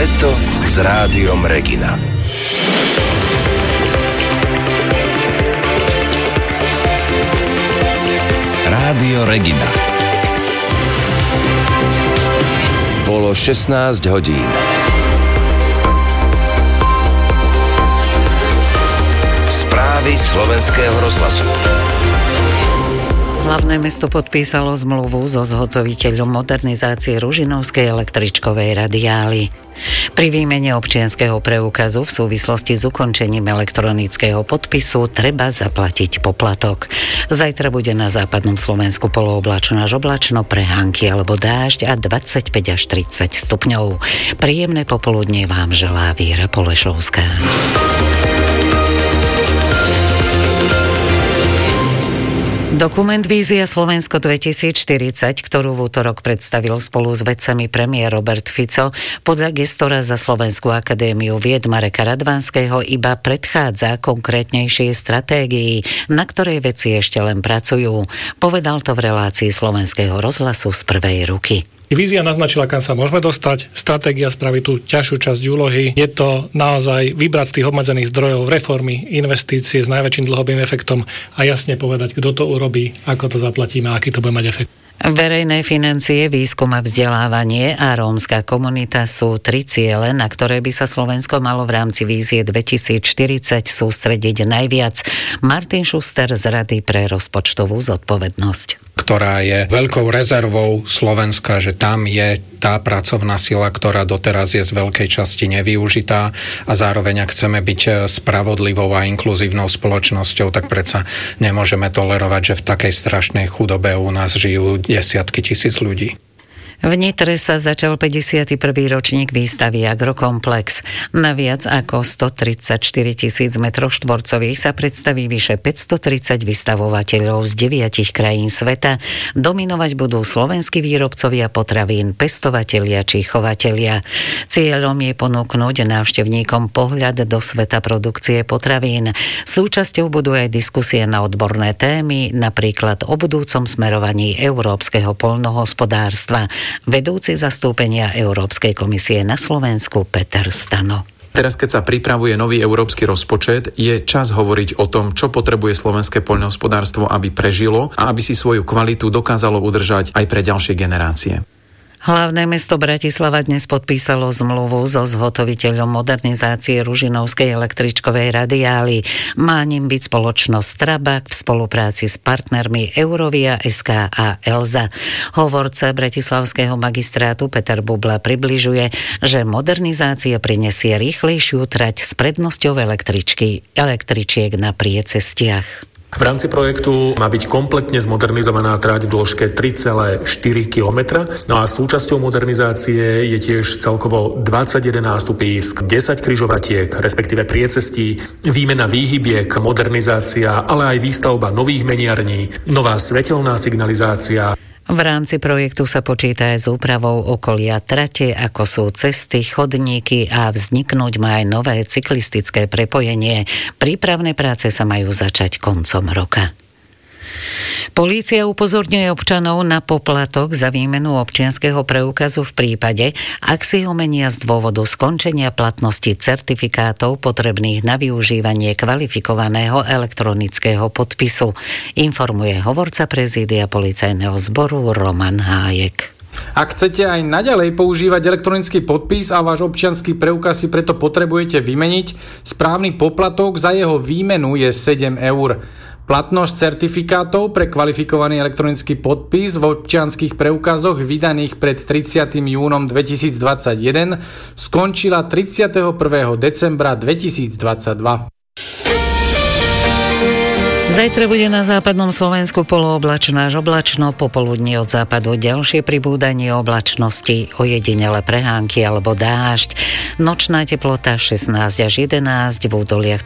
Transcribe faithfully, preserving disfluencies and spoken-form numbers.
Leto s Rádiom Regina. Rádio Regina. Bolo šestnásť hodín. Správy slovenského rozhlasu. Hlavné mesto podpísalo zmluvu so zhotoviteľom modernizácie ružinovskej električkovej radiály. Pri výmene občianskeho preukazu v súvislosti s ukončením elektronického podpisu treba zaplatiť poplatok. Zajtra bude na západnom Slovensku polooblačno až oblačno, prehánky alebo dážď a dvadsaťpäť až tridsať stupňov. Príjemné popoludnie vám želá Víra Polešovská. Dokument Vízia Slovensko dvetisícštyridsať, ktorú v útorok predstavil spolu s vedcami premiér Robert Fico, podľa gestora za Slovenskú akadémiu vied Mareka Radvanského iba predchádza konkrétnejšej stratégii, na ktorej vedci ešte len pracujú. Povedal to v relácii Slovenského rozhlasu z prvej ruky. Vízia naznačila, kam sa môžeme dostať. Stratégia spraví tú ťažšiu časť úlohy. Je to naozaj vybrať z tých obmedzených zdrojov reformy, investície s najväčším dlhodobým efektom a jasne povedať, kto to urobí, ako to zaplatíme a aký to bude mať efekt. Verejné financie, výskum a vzdelávanie a rómska komunita sú tri ciele, na ktoré by sa Slovensko malo v rámci Vízie dvetisícštyridsať sústrediť najviac. Martin Šuster z Rady pre rozpočtovú zodpovednosť. Ktorá je veľkou rezervou Slovenska, že tam je tá pracovná sila, ktorá doteraz je z veľkej časti nevyužitá a zároveň, ak chceme byť spravodlivou a inkluzívnou spoločnosťou, tak predsa nemôžeme tolerovať, že v takej strašnej chudobe u nás žijú desiatky tisíc ľudí. V Nitre sa začal päťdesiaty prvý ročník výstavy Agrokomplex. Na viac ako stotridsaťštyri tisíc metrov štvorcových sa predstaví vyše päťstotridsať vystavovateľov z deviatich krajín sveta. Dominovať budú slovenskí výrobcovia potravín, pestovatelia či chovatelia. Cieľom je ponúknuť návštevníkom pohľad do sveta produkcie potravín. Súčasťou budú aj diskusie na odborné témy, napríklad o budúcom smerovaní európskeho poľnohospodárstva. Vedúci zastúpenia Európskej komisie na Slovensku Peter Stano. Teraz, keď sa pripravuje nový európsky rozpočet, je čas hovoriť o tom, čo potrebuje slovenské poľnohospodárstvo, aby prežilo a aby si svoju kvalitu dokázalo udržať aj pre ďalšie generácie. Hlavné mesto Bratislava dnes podpísalo zmluvu so zhotoviteľom modernizácie ružinovskej električkovej radiály. Má ním byť spoločnosť Strabag v spolupráci s partnermi Eurovia es ká a Elza. Hovorca bratislavského magistrátu Peter Bubla približuje, že modernizácia prinesie rýchlejšiu trať s prednosťou električky, električiek na priecestiach. V rámci projektu má byť kompletne zmodernizovaná trať v dĺžke tri celé štyri kilometra. No a súčasťou modernizácie je tiež celkovo dvadsaťjeden nástupisk, desať križovatiek, respektíve priecestí, výmena výhybiek, modernizácia, ale aj výstavba nových meniarní, nová svetelná signalizácia. V rámci projektu sa počíta aj s úpravou okolia trate, ako sú cesty, chodníky a vzniknúť má aj nové cyklistické prepojenie. Prípravné práce sa majú začať koncom roka. Polícia upozorňuje občanov na poplatok za výmenu občianskeho preukazu v prípade, ak si ho menia z dôvodu skončenia platnosti certifikátov potrebných na využívanie kvalifikovaného elektronického podpisu, informuje hovorca prezídia policajného zboru Roman Hájek. Ak chcete aj naďalej používať elektronický podpis a váš občiansky preukaz si preto potrebujete vymeniť, správny poplatok za jeho výmenu je sedem eur. Platnosť certifikátov pre kvalifikovaný elektronický podpis v občianskych preukazoch vydaných pred tridsiatym júnom dvetisícdvadsaťjeden skončila tridsiateho prvého decembra dvetisícdvadsaťdva. Zajtra bude na západnom Slovensku polooblačno až oblačno, popoludní od západu ďalšie pribúdanie oblačnosti, ojedinele prehánky alebo dážď. Nočná teplota šestnásť až jedenásť, v údoliach